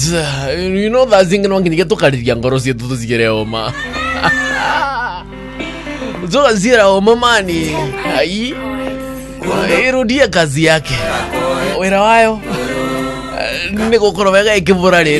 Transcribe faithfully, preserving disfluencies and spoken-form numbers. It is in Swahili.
you know that thing no ngine to kariria ngoro cie tu tuzigere oma zo zira oma mani ai irudia kazi yake wera wayo niko korowega ikivura riri